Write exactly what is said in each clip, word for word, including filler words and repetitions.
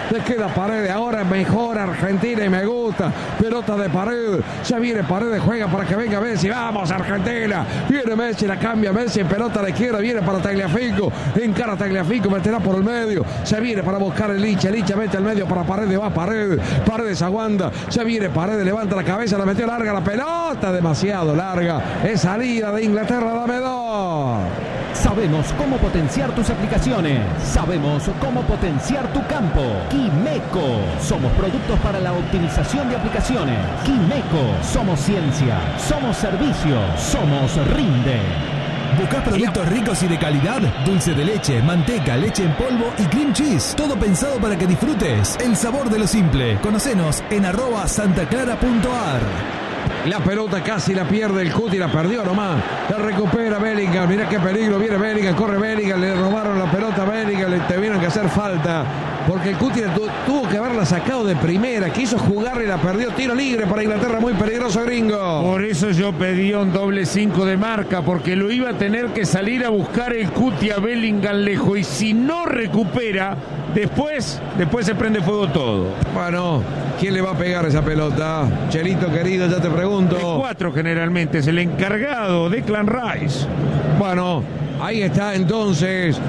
Le queda Paredes. Ahora mejor Argentina y me gusta. Pelota de Paredes. Ya viene Paredes. Juega para que venga Messi. Vamos Argentina. Viene Messi. La cambia Messi. En pelota a la izquierda. Viene para Tagliafico. Encara Tagliafico. Meterá por el medio. Se viene para buscar el Licha. Licha mete al medio para Paredes. Va Paredes. Paredes aguanta. Ya viene Paredes. Levanta la cabeza. La metió larga la pelota. Demasiado larga. Es salida de Inglaterra. Dame dos. Sabemos cómo potenciar tus aplicaciones. Sabemos cómo potenciar tu campo. Quimeco. Somos productos para la optimización de aplicaciones. Quimeco. Somos ciencia. Somos servicio. Somos Rinde. ¿Buscás productos ricos y de calidad? Dulce de leche, manteca, leche en polvo y cream cheese. Todo pensado para que disfrutes el sabor de lo simple. Conocenos en arroba santaclara punto ar. La pelota casi la pierde el Cuti, la perdió nomás. La recupera Bellingham. Mirá qué peligro. Viene Bellingham, corre Bellingham. Le robaron la pelota a Bellingham. Le tuvieron que hacer falta. Porque el Cuti tu, tuvo que haberla sacado de primera. Quiso jugar y la perdió. Tiro libre para Inglaterra. Muy peligroso, gringo. Por eso yo pedí un doble cinco de marca. Porque lo iba a tener que salir a buscar el Cuti a Bellingham lejos. Y si no recupera, después, después se prende fuego todo. Bueno, ¿quién le va a pegar esa pelota? Chelito querido, ya te pregunto. El cuatro generalmente es el encargado, Declan Rice. Bueno, ahí está entonces.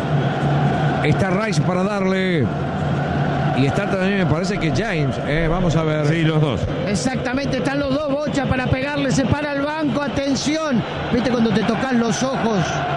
Está Rice para darle. Y está también, me parece que James. Eh, vamos a ver. Sí, los dos. Exactamente, están los dos, Bocha, para pegarle. Se para el banco, atención. ¿Viste cuando te tocan los ojos?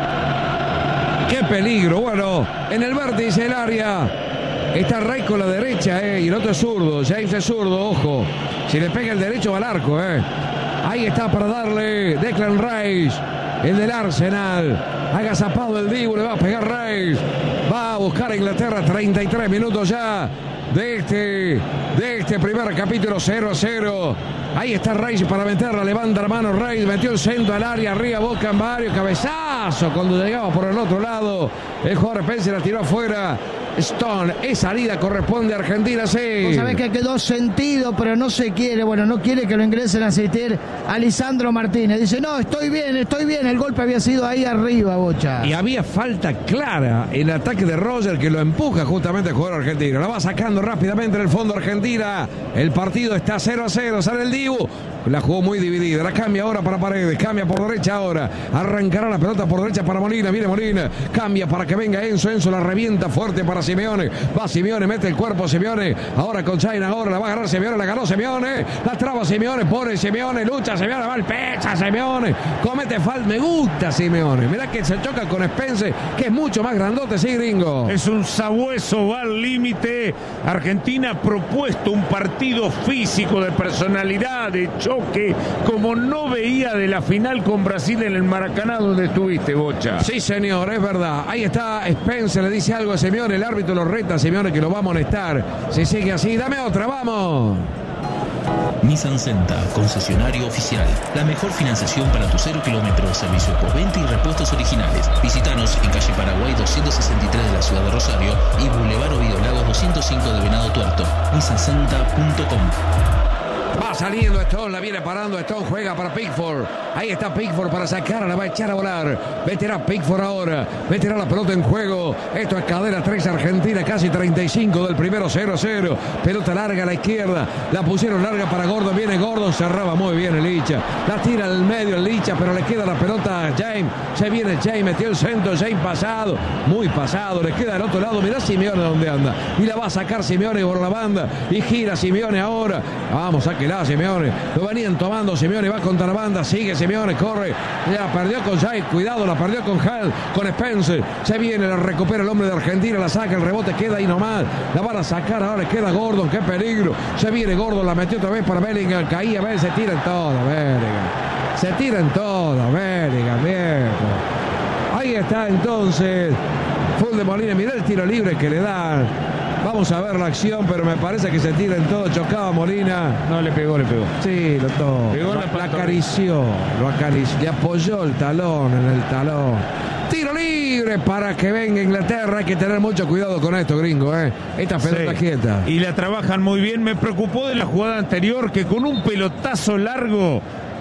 ¡Qué peligro! Bueno, en el vértice del área. Está Rice con la derecha, eh, y el otro es zurdo. James es zurdo, ojo. Si le pega el derecho va al arco, eh. Ahí está para darle Declan Rice, el del Arsenal. Agazapado el Dibu, le va a pegar Rice. Va a buscar a Inglaterra. treinta y tres minutos ya de este, de este primer capítulo. Cero a cero. Ahí está Rice para meterla. Levanta la mano Rice. Metió el centro al área. Arriba Boca en varios. Cabezazo cuando llegaba por el otro lado. El jugador Spencer la tiró afuera. Stone, es salida, corresponde a Argentina, sí. Vos sabés que quedó sentido, pero no se quiere, bueno, no quiere que lo ingresen a asistir a Lisandro Martínez. Dice, no, estoy bien, estoy bien, el golpe había sido ahí arriba, Bocha. Y había falta clara en el ataque de Roger, que lo empuja justamente el jugador argentino. La va sacando rápidamente en el fondo Argentina. El partido está cero a cero, sale el Dibu. La jugó muy dividida, la cambia ahora para Paredes, cambia por derecha ahora, arrancará la pelota por derecha para Molina, viene Molina, cambia para que venga Enzo, Enzo la revienta fuerte para Simeone, va Simeone, mete el cuerpo Simeone, ahora con China, ahora la va a agarrar Simeone, la ganó Simeone, la traba Simeone, pone Simeone, lucha Simeone, va al pecho Simeone, comete falta, me gusta Simeone, mirá que se choca con Spencer, que es mucho más grandote, sí, gringo. Es un sabueso, va al límite. Argentina ha propuesto un partido físico, de personalidad, de choque, como no veía de la final con Brasil en el Maracaná donde estuviste, Bocha. Sí, señor, es verdad. Ahí está Spencer, le dice algo a Simeone, el árbitro lo reta a Simeone que lo va a amonestar. Si sigue así, dame otra, vamos. Nissan Senta, concesionario oficial. La mejor financiación para tu cero kilómetros, servicio postventa y repuestos originales. Visítanos en calle Paraguay doscientos sesenta y tres de la ciudad de Rosario y Boulevard Ovidio Lagos doscientos cinco de Venado Tuerto. nissan senta punto com. Va saliendo Stone, la viene parando Stone, juega para Pickford. Ahí está Pickford para sacarla, la va a echar a volar. Meterá Pickford ahora, meterá la pelota en juego. Esto es cadena tres Argentina, casi treinta y cinco del primero, cero a cero. Pelota larga a la izquierda, la pusieron larga para Gordon, viene Gordon, cerraba muy bien el Licha. La tira al medio el Licha, pero le queda la pelota a James. Se viene James, metió el centro, James pasado, muy pasado, le queda del otro lado. Mirá Simeone donde anda. Y la va a sacar Simeone por la banda. Y gira Simeone ahora. Vamos, a que la Simeone, lo venían tomando, Simeone va contra la banda, sigue Simeone, corre, ya perdió con Jai, cuidado, la perdió con Hall, con Spencer, se viene, la recupera el hombre de Argentina, la saca, el rebote queda ahí nomás, la van a sacar, ahora le queda Gordon, qué peligro, se viene Gordon, la metió otra vez para Bellingham, caía, ve, se tiran todas, Bellingham, se tiran todas, Bellingham, viejo, ahí está entonces, Full de Molina, mirá el tiro libre que le dan. Vamos a ver la acción, pero me parece que se tira en todo. Chocaba Molina. No, le pegó, le pegó. Sí, lo tocó. Pegó Lo, la lo acarició, lo acarició. Le apoyó el talón en el talón. Tiro libre para que venga Inglaterra. Hay que tener mucho cuidado con esto, gringo, ¿eh? Esta pelota sí, quieta. Y la trabajan muy bien. Me preocupó de la jugada anterior que con un pelotazo largo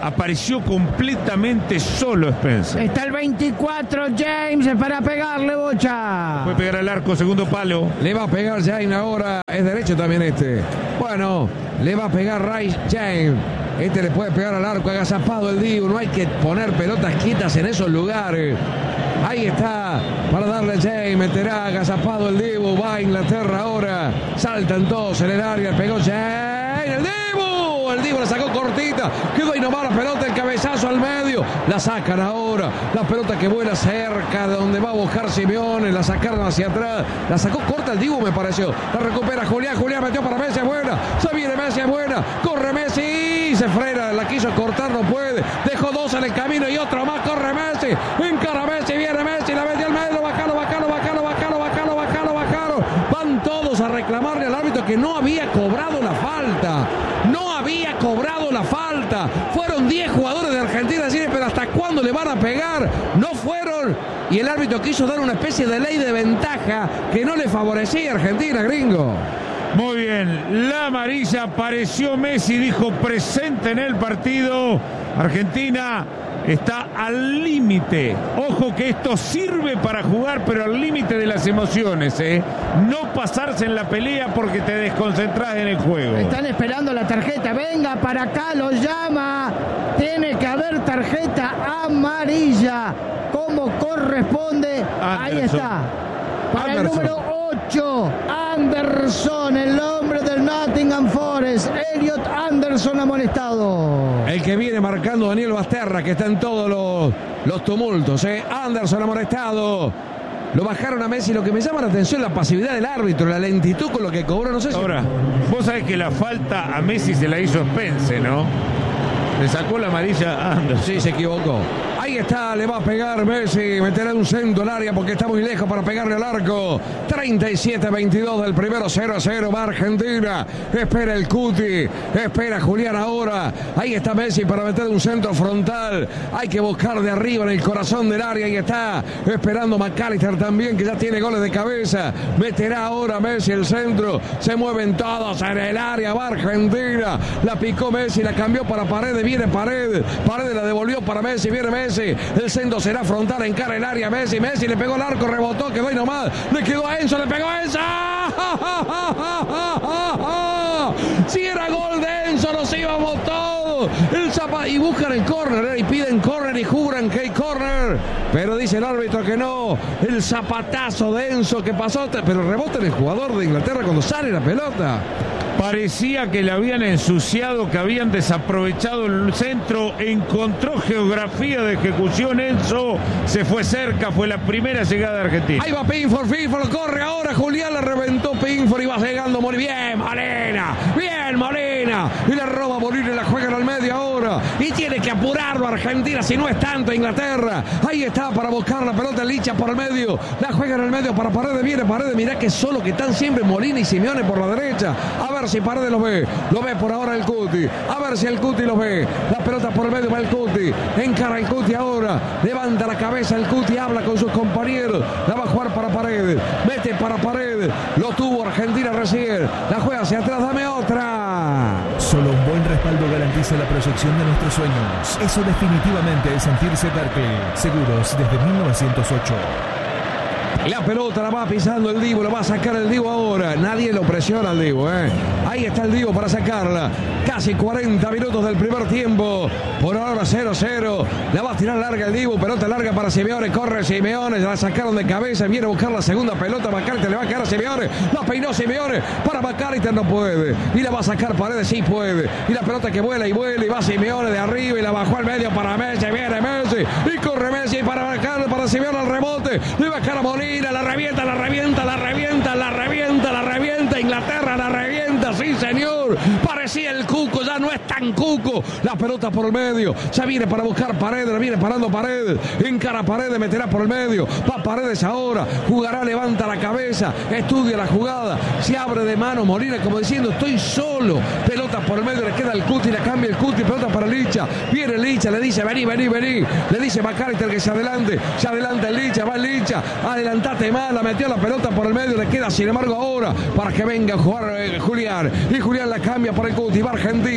apareció completamente solo Spencer. Está el veinticuatro, James, para pegarle, Bocha. Puede pegar al arco, segundo palo. Le va a pegar James ahora. Es derecho también este. Bueno, le va a pegar Rice James. Este le puede pegar al arco, agazapado el Dibu. No hay que poner pelotas quietas en esos lugares. Ahí está, para darle James, meterá agazapado el Dibu. Va a Inglaterra ahora. Saltan todos en el área, pegó James. El Dibu, el Dibu la sacó cortita. Quedó ahí nomás la pelota, el cabezazo al medio. La sacan ahora. La pelota que vuela cerca de donde va a buscar Simeone. La sacaron hacia atrás. La sacó corta el Dibu, me pareció. La recupera Julián. Julián metió para Messi, es buena. Se viene Messi, es buena. Corre Messi. Se frena, la quiso cortar, no puede. Dejó dos en el camino y otro más. Corre Messi. Encara Messi, viene Messi. La metió al medio. Bacalo, bacalo, bacalo, bacalo, bacalo, bacalo, bacalo. Van todos a reclamarle al árbitro que no había cobrado la falta. No había cobrado la falta. Fueron diez jugadores de Argentina. Decir, pero ¿hasta cuándo le van a pegar? No fueron. Y el árbitro quiso dar una especie de ley de ventaja que no le favorecía a Argentina, gringo. Muy bien, la amarilla, apareció Messi, dijo presente en el partido. Argentina está al límite. Ojo que esto sirve para jugar, pero al límite de las emociones, ¿eh? No pasarse en la pelea porque te desconcentrás en el juego. Están esperando la tarjeta. Venga para acá, lo llama. Tiene que haber tarjeta amarilla, como corresponde. Anderson. Ahí está. Para Anderson. el número ocho, Anderson, el hombre del Nottingham Forest. Elliot Anderson amonestado. El que viene marcando Daniel Basterra, que está en todos los, los tumultos. ¿eh? Anderson amonestado. Lo bajaron a Messi. Lo que me llama la atención es la pasividad del árbitro, la lentitud con lo que cobró. No sé si... Ahora, vos sabés que la falta a Messi se la hizo Spence, ¿no? Le sacó la amarilla a Anderson. Sí, se equivocó. Ahí está, le va a pegar Messi, meterá un centro al área porque está muy lejos para pegarle al arco. treinta y siete a veintidós del primero, cero a cero va Argentina. Espera el Cuti, espera Julián ahora. Ahí está Messi para meter un centro frontal. Hay que buscar de arriba en el corazón del área. Ahí está, esperando McAllister también, que ya tiene goles de cabeza. Meterá ahora Messi el centro. Se mueven todos en el área, va Argentina. La picó Messi, la cambió para Paredes, viene Paredes. Paredes la devolvió para Messi, viene Messi. El centro será frontal, encara el área Messi. Messi le pegó el arco, rebotó, quedó ahí nomás. Le quedó a Enzo, le pegó a Enzo. Si era gol de Enzo, nos íbamos todos. El Zapa y buscan el córner, ¿eh? Y piden córner y juran que hay córner. Pero dice el árbitro que no. El zapatazo de Enzo que pasó, pero rebota en el jugador de Inglaterra cuando sale la pelota. Parecía que le habían ensuciado, que habían desaprovechado el centro. Encontró geografía de ejecución Enzo. Se fue cerca, fue la primera llegada de Argentina. Ahí va Pickford, Pickford corre ahora. Julián la reventó Pickford y va llegando muy bien. Molina, bien Molina. Y le roba a Molina y la juegan al medio ahora. Y tiene que apurarlo Argentina, si no es tanto Inglaterra. Ahí está para buscar la pelota Licha por el medio. La juegan al medio para Paredes, viene Paredes. Mirá que solo que están siempre Molina y Simeone por la derecha. A ver si Paredes lo ve, lo ve por ahora el Cuti, a ver si el Cuti lo ve, la pelota por el medio va el Cuti, encara el Cuti ahora, levanta la cabeza el Cuti, habla con sus compañeros, la va a jugar para Paredes, mete para Paredes, lo tuvo Argentina recién, la juega hacia atrás, dame otra. Solo un buen respaldo garantiza la proyección de nuestros sueños. Eso definitivamente es sentirse Berkeley. Seguros desde mil novecientos ocho. La pelota la va pisando el Dibu, la va a sacar el Dibu ahora. Nadie lo presiona al Dibu, ¿eh? Ahí está el Dibu para sacarla. Casi cuarenta minutos del primer tiempo. Por ahora cero cero. La va a tirar larga el Dibu. Pelota larga para Simeone. Corre Simeone. La sacaron de cabeza. Viene a buscar la segunda pelota. McAllister le va a quedar a Simeone. La peinó Simeone. Para McAllister no puede. Y la va a sacar Paredes. Sí puede. Y la pelota que vuela y vuela. Y va Simeone de arriba. Y la bajó al medio para Messi. Viene Messi. Y corre Messi para marcar para Simeone al rebote. Le va a quedar a Molina. La revienta, la revienta, la revienta, la revienta, la revienta. Inglaterra la revienta, sí señor. Parecía el Cuco, ya no es tan Cuco. La pelota por el medio. Ya viene para buscar Paredes, la viene parando Paredes. Encara Paredes, meterá por el medio. Va Paredes ahora. Jugará, levanta la cabeza. Estudia la jugada. Se abre de mano Molina como diciendo estoy solo. Pelota por el medio, le queda el Cuti, la cambia el Cuti. Pelota para Licha. Viene Licha, le dice vení, vení, vení. Le dice McAllister que se adelante. Se adelanta el Licha, va el Licha. Adelantate más, la metió la pelota por el medio. Le queda sin embargo ahora para que venga a jugar eh, Julián. Y Julián la cambia para el Cuti. Va Argentina.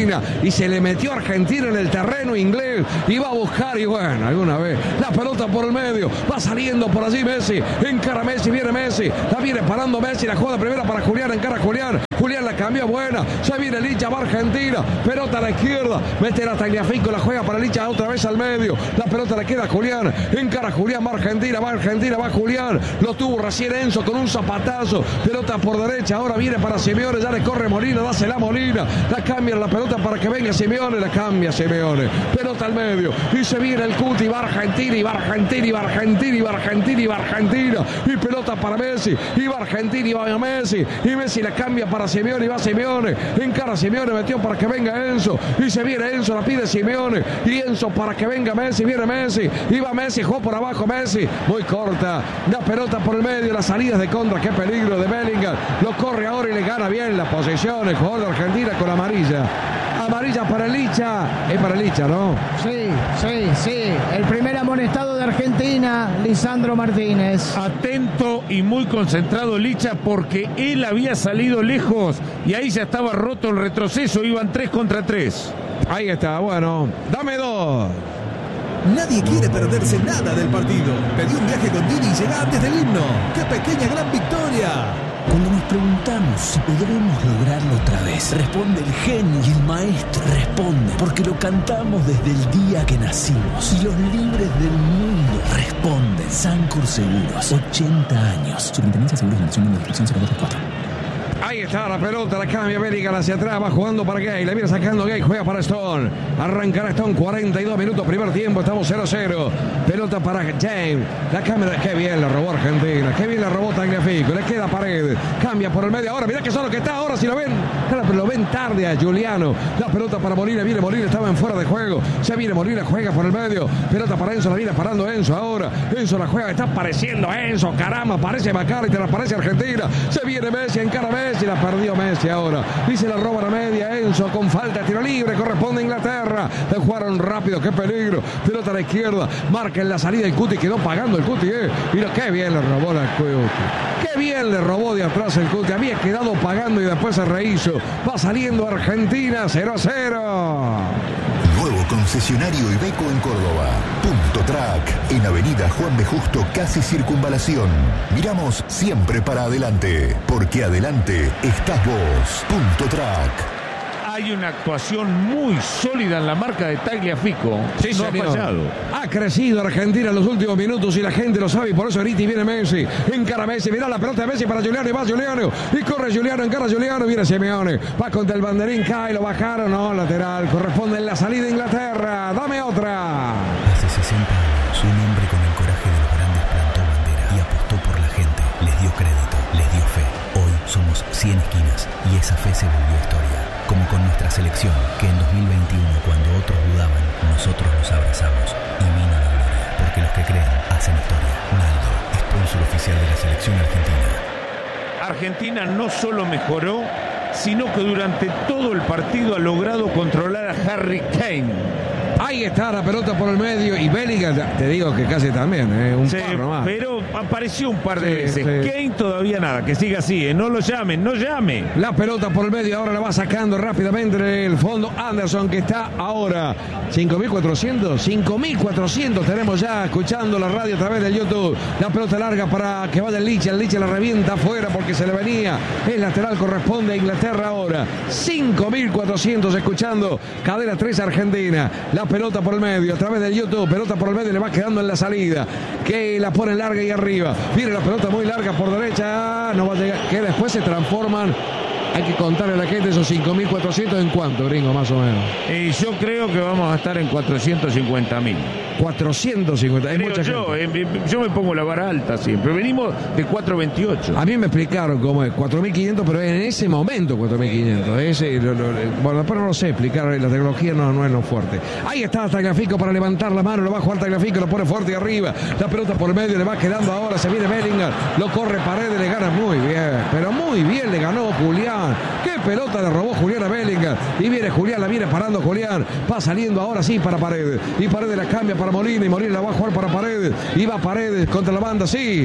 Argentina y se le metió a Argentina en el terreno inglés y va a buscar y bueno, alguna vez la pelota por el medio, va saliendo por allí Messi, encara Messi, viene Messi, la viene parando Messi, la juega primera para Julián, encara a Julián, Julián la cambió buena, se viene Licha, va Argentina, pelota a la izquierda, mete la Tagliafico, la juega para Licha otra vez al medio, la pelota le queda a Julián, encara Julián, va Argentina, va Argentina, va Julián, lo tuvo recién Enzo con un zapatazo, pelota por derecha, ahora viene para Simeone, ya le corre Molina, dásela Molina, la cambia la pelota para que venga Simeone, la cambia Simeone, pelota al medio, y se viene el Cuti, va Argentina, y va Argentina, y va Argentina, y va Argentina, y va Argentina, y pelota para Messi, y va Argentina, y va Messi, y Messi la cambia para Simeone, y va Simeone, encara Simeone, metió para que venga Enzo, y se viene Enzo, la pide Simeone, y Enzo para que venga Messi, viene Messi, y va Messi, jugó por abajo Messi, muy corta, la pelota por el medio, las salidas de contra, qué peligro de Bellingham, lo corre ahora y le gana bien la posesión, el jugador de Argentina con amarilla. Amarilla para Licha, es para Licha, ¿no? Sí, sí, sí, el primer amonestado de Argentina, Lisandro Martínez. Atento y muy concentrado Licha porque él había salido lejos y ahí ya estaba roto el retroceso, iban tres contra tres. Ahí está, bueno, dame dos. Nadie quiere perderse nada del partido. Pedí un viaje con Didi y llega antes del himno. ¡Qué pequeña gran victoria! Cuando nos preguntamos si podremos lograrlo otra vez, responde el genio y el maestro responde, porque lo cantamos desde el día que nacimos. Y los libres del mundo responden. Sancor Seguros, ochenta años. Superintendencia de Seguros de la Nación de Descripción cero dos cuatro. Ahí está la pelota, la cambia Bellingham hacia atrás, va jugando para Gay, la viene sacando Gay, juega para Stone, arrancará Stone, cuarenta y dos minutos, primer tiempo, estamos cero cero, pelota para James, la cámara, qué bien la robó Argentina, qué bien la robó Tagliafico, le queda Paredes, cambia por el medio, ahora mirá que solo que está, ahora si lo ven, claro, pero lo ven tarde a Giuliano, la pelota para Molina, viene Molina, estaba en fuera de juego, se viene Molina, juega por el medio, pelota para Enzo, la viene parando Enzo ahora, Enzo la juega, está apareciendo Enzo, caramba, parece Macari, te la parece Argentina, se viene Messi, encara Messi, la perdió Messi ahora, y se la roba la media Enzo con falta, tiro libre, corresponde a Inglaterra, le jugaron rápido, qué peligro, pelota a la izquierda, marca en la salida el Cuti, quedó pagando el Cuti, eh, mira qué bien le robó la Cuti, qué bien le robó de atrás el Cuti, había quedado pagando y después se rehizo, va saliendo Argentina, cero a cero. Nuevo concesionario Iveco en Córdoba. Punto Track, en Avenida Juan B. Justo, casi Circunvalación. Miramos siempre para adelante, porque adelante estás vos. Punto Track. Hay una actuación muy sólida en la marca de Tagliafico. Sí, no señor. ha fallado. Ha crecido Argentina en los últimos minutos y la gente lo sabe y por eso ahorita viene Messi. Encara Messi, mirá la pelota de Messi para Giuliano y va Giuliano. Y corre Giuliano, encara Giuliano, viene Simeone. Va contra el banderín, cae, lo bajaron, no, lateral. Corresponde en la salida de Inglaterra. Dame otra. Hace sesenta años, un hombre con el coraje de los grandes plantó bandera y apostó por la gente. Les dio crédito, les dio fe. Hoy somos cien esquinas y esa fe se volvió historia. Como con nuestra selección, que en dos mil veintiuno, cuando otros dudaban, nosotros los abrazamos y vino la gloria, porque los que creen hacen historia. Naldo, sponsor oficial de la selección argentina. Argentina no solo mejoró, sino que durante todo el partido ha logrado controlar a Harry Kane. Ahí está la pelota por el medio y Bellingham, te digo que casi también, eh, un Sí, par nomás. pero apareció un par de Sí, veces. sí. Kane todavía nada, que siga así, eh, no lo llamen, no llame. La pelota por el medio, ahora la va sacando rápidamente en el fondo Anderson, que está ahora cinco mil cuatrocientos, cinco mil cuatrocientos tenemos ya escuchando la radio a través del YouTube. La pelota larga para que vaya el Licha, el Licha la revienta afuera porque se le venía. El lateral corresponde a Inglaterra ahora. cinco mil cuatrocientos escuchando Cadena tres Argentina. La pelota por el medio, a través del YouTube, pelota por el medio, le va quedando en la salida, que la pone larga y arriba, viene la pelota muy larga por derecha, no va a llegar, que después se transforman, hay que contarle a la gente esos cinco mil cuatrocientos en cuánto, gringo, más o menos. Y yo creo que vamos a estar en cuatrocientos cincuenta mil. cuatrocientos cincuenta, hay Creo mucha yo, gente. eh, yo me pongo la vara alta siempre. Venimos de cuatro veintiocho. A mí me explicaron cómo es, cuatro mil quinientos, pero en ese momento cuatro mil quinientos. Ese, lo, lo, bueno, después no lo sé explicar, la tecnología no, no es lo fuerte. Ahí está Tagliafico para levantar la mano, lo va a jugar Tagliafico, lo pone fuerte arriba, la pelota por el medio, le va quedando ahora, se viene Bellingham, lo corre Paredes, le gana muy bien, pero muy bien le ganó Julián. Qué pelota le robó Julián a Bellingham, y viene Julián, la viene parando Julián, va saliendo ahora sí para Paredes, y Paredes la cambia para Molina, y Molina la va a jugar para Paredes, y va Paredes contra la banda, sí. Tres.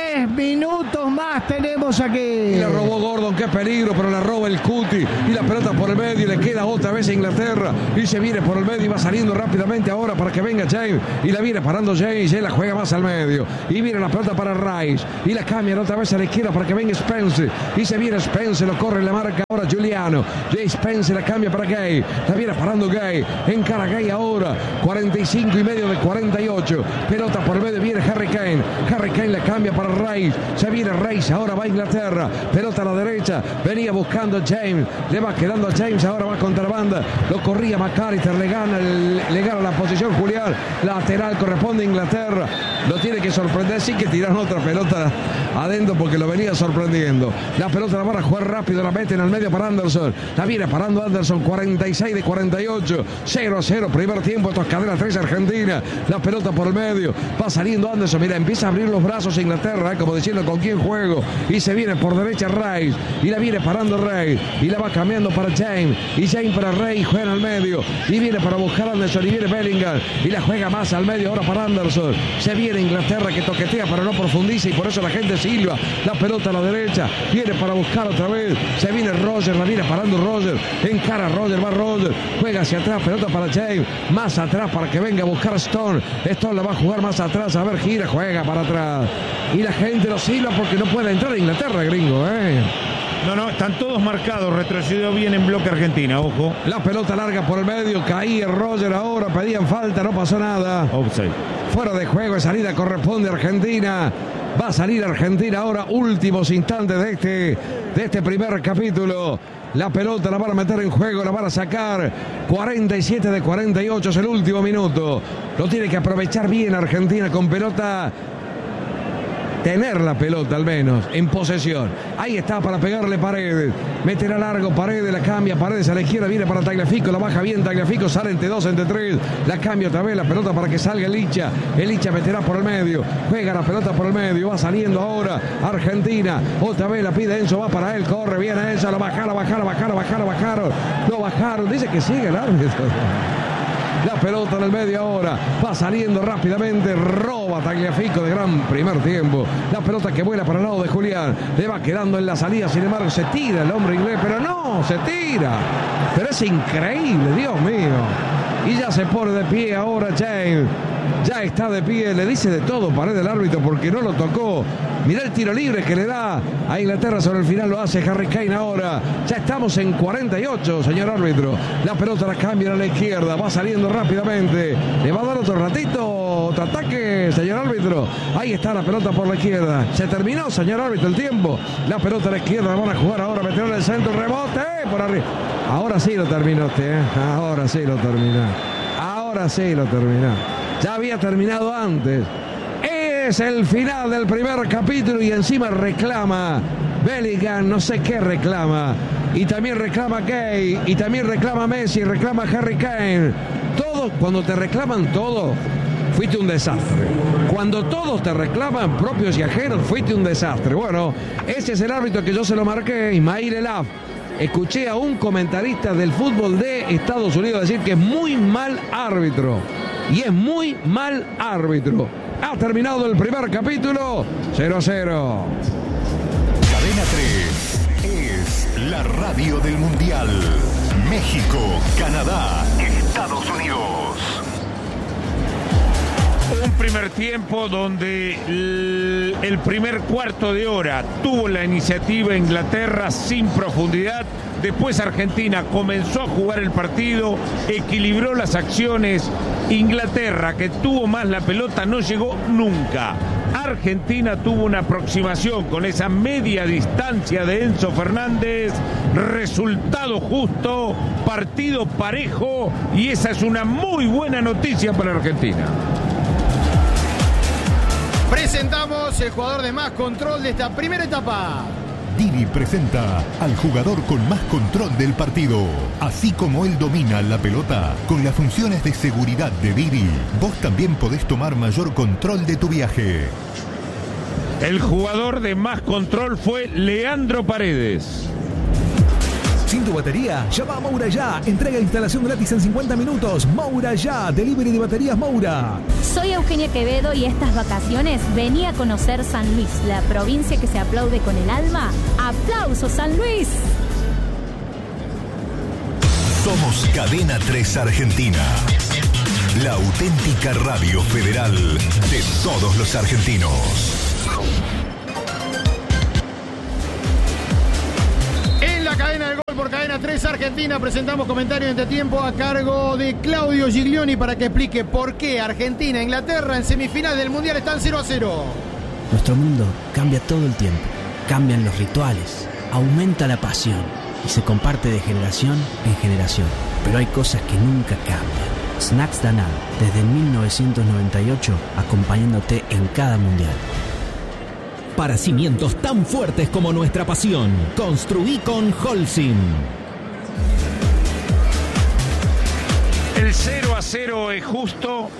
Tres minutos más tenemos aquí. Y la robó Gordon, qué peligro, pero la roba el Cuti. Y la pelota por el medio y le queda otra vez a Inglaterra. Y se viene por el medio y va saliendo rápidamente ahora para que venga James. Y la viene parando James. Y la juega más al medio. Y viene la pelota para Rice. Y la cambian otra vez a la izquierda para que venga Spencer. Y se viene Spencer, lo corre, la marca ahora Giuliano. Jay Spencer la cambia para Gay. La viene parando Gay. Encara Gay ahora. cuarenta y cinco y medio de cuarenta y ocho. Pelota por el medio, viene Harry Kane. Harry Kane la cambia para Rice. Se viene Rice, ahora va Inglaterra. Pelota a la derecha. Venía buscando James. Le va quedando a James, ahora va contra la banda. Lo corría McAllister, le gana, el, le gana la posición Julián. Lateral corresponde a Inglaterra. Lo tiene que sorprender, sí que tiraron otra pelota adentro porque lo venía sorprendiendo. La pelota la van a jugar rápido, la meten al medio para Anderson. La viene parando Anderson, cuarenta y seis de cuarenta y ocho. cero a cero, primer tiempo, esto es cadena tres Argentina. La pelota por el medio, va saliendo Anderson. Mira, empieza a abrir los brazos a Inglaterra, eh, como diciendo con quién juego. Y se viene por derecha Rice. Y la viene parando Rey. Y la va cambiando para James. Y James para Rey, juega al medio. Y viene para buscar a Anderson. Y viene Bellingham. Y la juega más al medio ahora para Anderson. Se viene Inglaterra que toquetea pero no profundiza. Y por eso la gente silba. La pelota a la derecha. Viene para buscar otra vez. Se viene Roger. La viene parando Roger. Encara Roger. Va Roger. Juega hacia atrás. Pelota para James. Más atrás para que venga a buscar a Stone. Stone la va a jugar más atrás. A ver, gira. Juega para atrás. Y la gente lo silba porque no puede entrar a Inglaterra, gringo, ¿eh? No, no, están todos marcados. Retrocedió bien en bloque Argentina, ojo. La pelota larga por el medio. Caía Roger ahora. Pedían falta. No pasó nada. Offside. Fuera de juego. De salida corresponde a Argentina. Va a salir Argentina ahora. Últimos instantes de este, de este primer capítulo. La pelota la van a meter en juego. La van a sacar. cuarenta y siete de cuarenta y ocho. Es el último minuto. Lo tiene que aprovechar bien Argentina con pelota. Tener la pelota al menos en posesión. Ahí está para pegarle Paredes. Meterá largo Paredes, la cambia Paredes a la izquierda, viene para Tagliafico, la baja bien Tagliafico, sale entre dos, entre tres. La cambia otra vez la pelota para que salga Licha. El Licha meterá por el medio. Juega la pelota por el medio. Va saliendo ahora Argentina. Otra vez la pide Enzo, va para él, corre bien a Enzo, la bajaron, bajaron, bajaron, bajaron, bajaron. Lo bajaron. Dice que sigue el árbitro. La pelota en el medio ahora. Va saliendo rápidamente. Roba Tagliafico de gran primer tiempo. La pelota que vuela para el lado de Julián. Le va quedando en la salida. Sin embargo, se tira el hombre inglés. Pero no, se tira. Pero es increíble, Dios mío. Y ya se pone de pie ahora James. Ya está de pie. Le dice de todo Paredes el árbitro porque no lo tocó. Mirá el tiro libre que le da a Inglaterra sobre el final. Lo hace Harry Kane ahora. Ya estamos en cuarenta y ocho, señor árbitro. La pelota la cambia a la izquierda. Va saliendo rápidamente. Le va a dar otro ratito. Otro ataque, señor árbitro. Ahí está la pelota por la izquierda. Se terminó, señor árbitro, el tiempo. La pelota a la izquierda. La van a jugar ahora. Meterlo en el centro. Rebote. Eh, por arriba. Ahora sí lo terminó usted. Eh. Ahora sí lo terminó. Ahora sí lo terminó. Ya había terminado antes. Es el final del primer capítulo y encima reclama Bellingham, no sé qué reclama. Y también reclama Gay, y también reclama Messi, reclama Harry Kane. Todo, cuando te reclaman todo, fuiste un desastre. Cuando todos te reclaman, propios y ajenos, fuiste un desastre. Bueno, ese es el árbitro que yo se lo marqué, Ismail Elaf. Escuché a un comentarista del fútbol de Estados Unidos decir que es muy mal árbitro. Y es muy mal árbitro. Ha terminado el primer capítulo. cero a cero. Cadena tres es la radio del Mundial. México, Canadá, Estados Unidos. Un primer tiempo donde el, el primer cuarto de hora tuvo la iniciativa Inglaterra sin profundidad. Después Argentina comenzó a jugar el partido, equilibró las acciones. Inglaterra, que tuvo más la pelota, no llegó nunca. Argentina tuvo una aproximación con esa media distancia de Enzo Fernández. Resultado justo, partido parejo, y esa es una muy buena noticia para Argentina. Presentamos el jugador de más control de esta primera etapa. Didi presenta al jugador con más control del partido. Así como él domina la pelota, con las funciones de seguridad de Didi, vos también podés tomar mayor control de tu viaje. El jugador de más control fue Leandro Paredes. ¿Sin tu batería? Llama a Moura Ya. Entrega e instalación gratis en cincuenta minutos. Moura Ya. Delivery de baterías Moura. Soy Eugenia Quevedo y estas vacaciones vení a conocer San Luis, la provincia que se aplaude con el alma. ¡Aplausos, San Luis! Somos Cadena tres Argentina. La auténtica radio federal de todos los argentinos. En la cadena del gol por Cadena tres Argentina presentamos comentarios de tiempo a cargo de Claudio Giglioni para que explique por qué Argentina e Inglaterra en semifinal del Mundial están cero a cero. Nuestro mundo cambia todo el tiempo. Cambian los rituales, aumenta la pasión y se comparte de generación en generación. Pero hay cosas que nunca cambian. Snacks Danal, desde mil novecientos noventa y ocho, acompañándote en cada mundial. Para cimientos tan fuertes como nuestra pasión, construí con Holcim. El cero a cero es justo.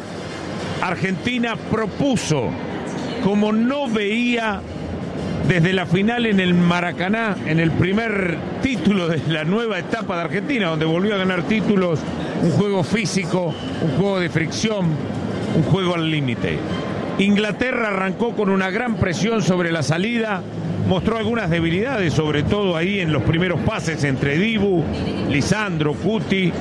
Argentina propuso, como no veía desde la final en el Maracaná, en el primer título de la nueva etapa de Argentina, donde volvió a ganar títulos, un juego físico, un juego de fricción, un juego al límite. Inglaterra arrancó con una gran presión sobre la salida, mostró algunas debilidades, sobre todo ahí en los primeros pases entre Dibu, Lisandro, Cuti,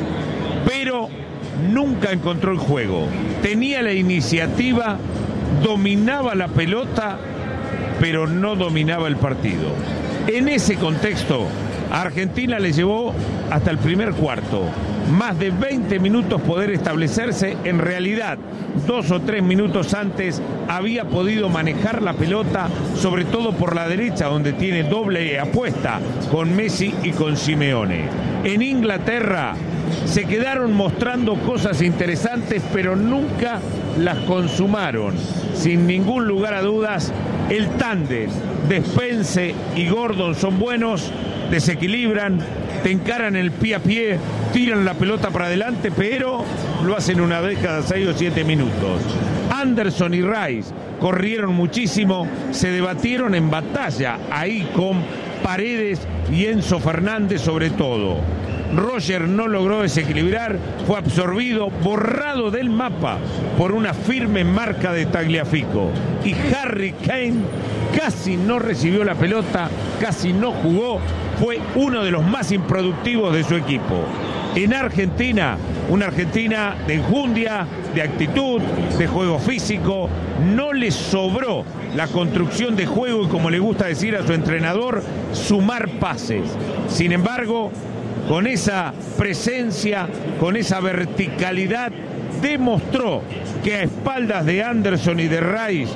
pero nunca encontró el juego. Tenía la iniciativa, dominaba la pelota, pero no dominaba el partido. En ese contexto, a Argentina le llevó hasta el primer cuarto. Más de veinte minutos poder establecerse. En realidad, dos o tres minutos antes había podido manejar la pelota, sobre todo por la derecha, donde tiene doble apuesta con Messi y con Simeone. En Inglaterra se quedaron mostrando cosas interesantes, pero nunca las consumaron. Sin ningún lugar a dudas, el tándem de Spence y Gordon son buenos, desequilibran, te encaran el pie a pie, tiran la pelota para adelante, pero lo hacen una vez cada seis o siete minutos. Anderson y Rice corrieron muchísimo, se debatieron en batalla ahí con Paredes y Enzo Fernández sobre todo. Roger no logró desequilibrar, fue absorbido, borrado del mapa por una firme marca de Tagliafico. Y Harry Kane casi no recibió la pelota, casi no jugó, fue uno de los más improductivos de su equipo. En Argentina, una Argentina de enjundia, de actitud, de juego físico, no le sobró la construcción de juego y, como le gusta decir a su entrenador, sumar pases. Sin embargo, con esa presencia, con esa verticalidad, demostró que a espaldas de Anderson y de Rice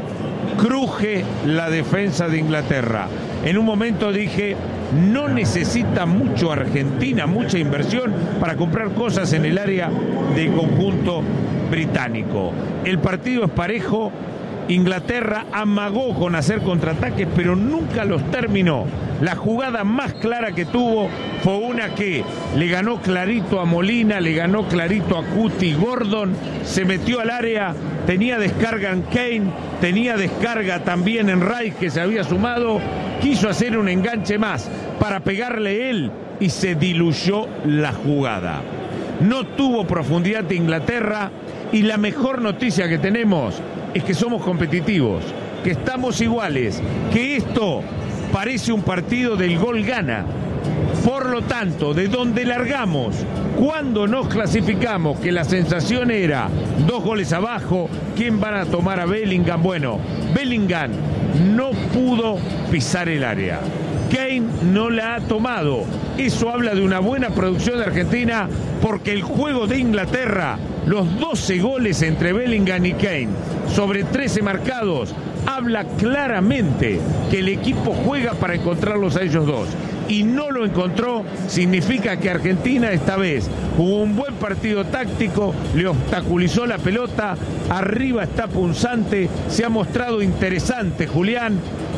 cruje la defensa de Inglaterra. En un momento dije, no necesita mucho Argentina, mucha inversión para comprar cosas en el área del conjunto británico. El partido es parejo. Inglaterra amagó con hacer contraataques, pero nunca los terminó. La jugada más clara que tuvo fue una que le ganó clarito a Molina, le ganó clarito a Cuti. Gordon se metió al área, tenía descarga en Kane, tenía descarga también en Rice, que se había sumado, quiso hacer un enganche más para pegarle él y se diluyó la jugada. No tuvo profundidad de Inglaterra y la mejor noticia que tenemos es que somos competitivos, que estamos iguales, que esto parece un partido del gol gana. Por lo tanto, de donde largamos, cuando nos clasificamos, que la sensación era dos goles abajo, ¿quién van a tomar a Bellingham? Bueno, Bellingham no pudo pisar el área. Kane no la ha tomado. Eso habla de una buena producción de Argentina, porque el juego de Inglaterra, los doce goles entre Bellingham y Kane sobre trece marcados, habla claramente que el equipo juega para encontrarlos a ellos dos. Y no lo encontró, significa que Argentina esta vez jugó un buen partido táctico, le obstaculizó la pelota, arriba está punzante, se ha mostrado interesante Julián,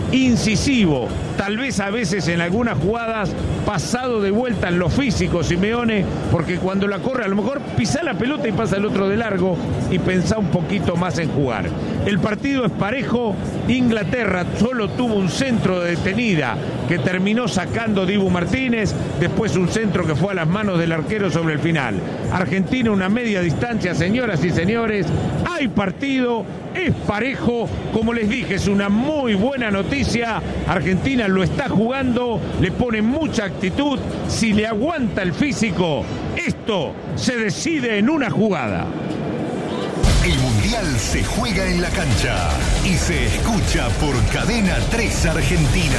incisivo, tal vez a veces en algunas jugadas pasado de vuelta en lo físico Simeone, porque cuando la corre a lo mejor pisa la pelota y pasa el otro de largo y pensá un poquito más en jugar. El partido es parejo. Inglaterra solo tuvo un centro de detenida que terminó sacando Dibu Martínez, después un centro que fue a las manos del arquero sobre el final. Argentina una media distancia, señoras y señores, hay partido, es parejo, como les dije, es una muy buena noticia. Argentina lo está jugando, le pone mucha actitud, si le aguanta el físico, esto se decide en una jugada. El Mundial se juega en la cancha y se escucha por Cadena tres Argentina.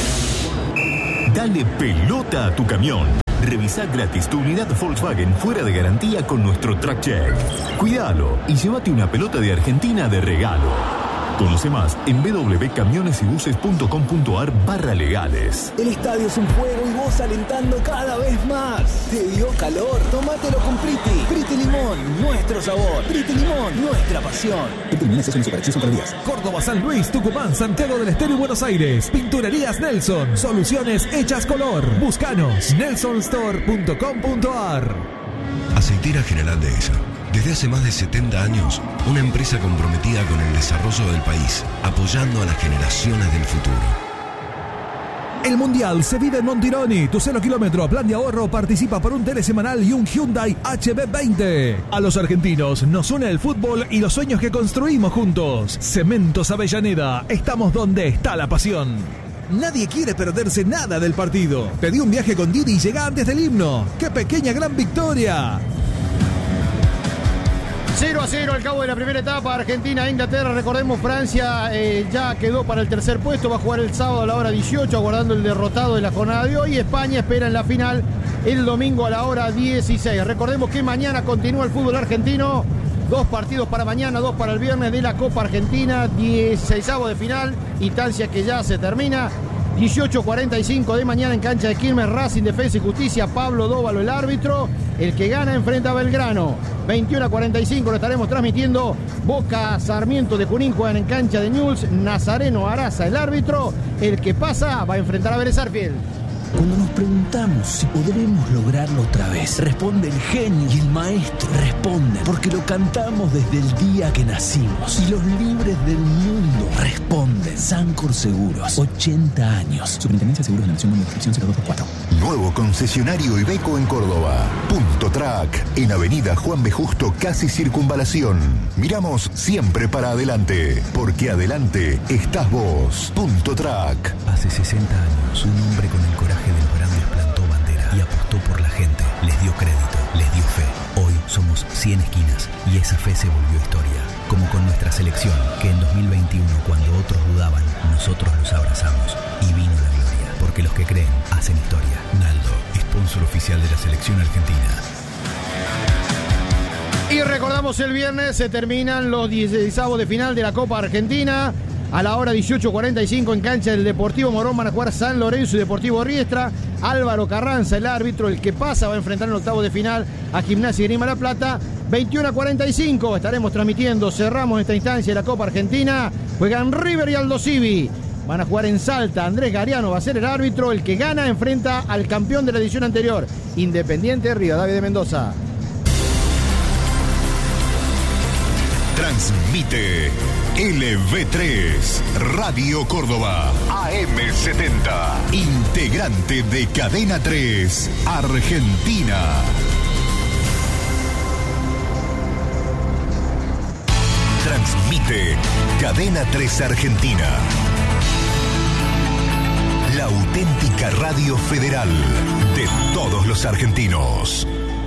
Dale pelota a tu camión. Revisa gratis tu unidad Volkswagen fuera de garantía con nuestro Track Check. Cuídalo y llévate una pelota de Argentina de regalo. Conoce más en w w w punto camiones y buses punto com punto a r barra legales. El estadio es un juego y vos alentando cada vez más. ¿Te dio calor? Tómatelo con Priti. Priti Limón, nuestro sabor. Priti Limón, nuestra pasión. Córdoba, San Luis, Tucumán, Santiago del Estero y Buenos Aires. Pinturerías Nelson. Soluciones hechas color. Búscanos. nelson store punto com punto a r. Aceitera General Dehesa. Desde hace más de setenta años, una empresa comprometida con el desarrollo del país, apoyando a las generaciones del futuro. El Mundial se vive en Montironi. Tu cero kilómetro plan de ahorro participa por un tele semanal y un Hyundai H B veinte. A los argentinos nos une el fútbol y los sueños que construimos juntos. Cementos Avellaneda. Estamos donde está la pasión. Nadie quiere perderse nada del partido. Pedí un viaje con Didi y llega antes del himno. ¡Qué pequeña gran victoria! cero a cero al cabo de la primera etapa, Argentina-Inglaterra. Recordemos, Francia eh, ya quedó para el tercer puesto, va a jugar el sábado a la hora dieciocho, aguardando el derrotado de la jornada de hoy. España espera en la final el domingo a la hora dieciséis. Recordemos que mañana continúa el fútbol argentino. Dos partidos para mañana, dos para el viernes de la Copa Argentina, dieciseisavo de final, instancia que ya se termina. dieciocho cuarenta y cinco de mañana en cancha de Quilmes, Racing, Defensa y Justicia, Pablo Dóvalo el árbitro, el que gana enfrenta a Belgrano. veintiuno a cuarenta y cinco lo estaremos transmitiendo. Boca, Sarmiento de Junín juegan en cancha de Newell's, Nazareno Araza el árbitro, el que pasa va a enfrentar a Vélez Sarsfield. Cuando nos preguntamos si podremos lograrlo otra vez, responde el genio y el maestro. Responden porque lo cantamos desde el día que nacimos. Y los libres del mundo responden. Sancor Seguros, ochenta años. Superintendencia de Seguros de la Nación, número de inscripción cero dos dos cuatro. Nuevo concesionario Iveco en Córdoba. Punto Track, en Avenida Juan B. Justo, casi Circunvalación. Miramos siempre para adelante, porque adelante estás vos. Punto Track. Hace sesenta años, un hombre con el coraje de los grandes plantó bandera y apostó por la gente. Les dio crédito, les dio fe. Hoy somos cien esquinas y esa fe se volvió historia. Como con nuestra selección, que en dos mil veintiuno, cuando otros dudaban, nosotros los abrazamos y vino la gloria. Porque los que creen hacen historia. Naldo, sponsor oficial de la selección argentina. Y recordamos, el viernes se terminan los dieciseisavos de final de la Copa Argentina. A la hora dieciocho cuarenta y cinco en cancha del Deportivo Morón van a jugar San Lorenzo y Deportivo Riestra. Álvaro Carranza, el árbitro, el que pasa, va a enfrentar en el octavo de final a Gimnasia y Grima La Plata. veintiuno a cuarenta y cinco estaremos transmitiendo, cerramos esta instancia de la Copa Argentina. Juegan River y Aldo Civi. Van a jugar en Salta, Andrés Gariano va a ser el árbitro, el que gana enfrenta al campeón de la edición anterior, Independiente Rivadavia de Mendoza. Transmite L V tres, Radio Córdoba, A M setenta, integrante de Cadena tres, Argentina. Transmite Cadena tres Argentina. La auténtica radio federal de todos los argentinos.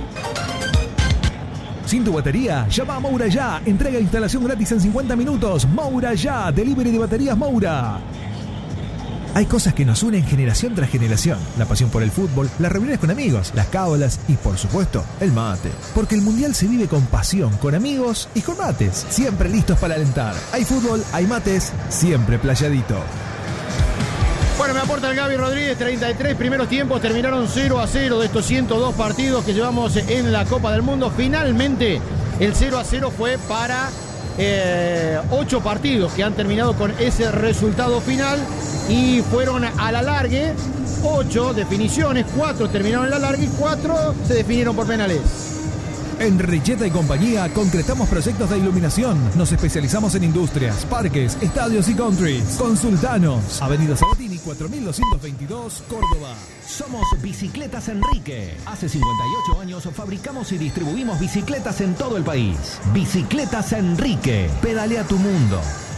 Sin tu batería, llama a Moura Ya. Entrega e instalación gratis en cincuenta minutos. Moura Ya, delivery de baterías Moura. Hay cosas que nos unen generación tras generación. La pasión por el fútbol, las reuniones con amigos, las cábalas y, por supuesto, el mate. Porque el Mundial se vive con pasión, con amigos y con mates. Siempre listos para alentar. Hay fútbol, hay mates, siempre playadito. Bueno, me aporta el Gaby Rodríguez, treinta y tres primeros tiempos, terminaron cero a cero de estos ciento dos partidos que llevamos en la Copa del Mundo. Finalmente, el cero a cero fue para eh, ocho partidos que han terminado con ese resultado final y fueron a la largue. Ocho definiciones, cuatro terminaron en la larga y cuatro se definieron por penales. En Richeta y compañía concretamos proyectos de iluminación. Nos especializamos en industrias, parques, estadios y countries. Consultanos. Avenida Sabatini cuatro mil doscientos veintidós, Córdoba. Somos Bicicletas Enrique. Hace cincuenta y ocho años fabricamos y distribuimos bicicletas en todo el país. Bicicletas Enrique. Pedalea tu mundo.